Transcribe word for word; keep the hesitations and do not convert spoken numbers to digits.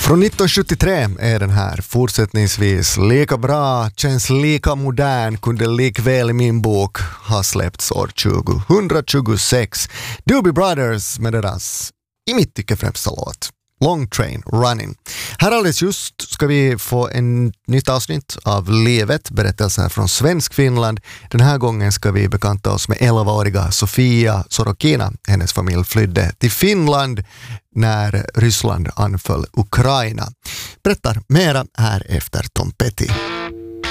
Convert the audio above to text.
Från nittonhundrasjuttiotre är den här fortsättningsvis lika bra, känns lika modern, kunde likväl i min bok ha släppts år tjugohundratjugosex. Doobie Brothers med deras, i mitt tycke främsta låt, Long Train Running. Här alldeles just ska vi få en nytt avsnitt av Livet, berättelser från svensk Finland. Den här gången ska vi bekanta oss med elvaåriga Sofia Sorokina. Hennes familj flydde till Finland när Ryssland anföll Ukraina. Berättar mera här efter Tom Petty.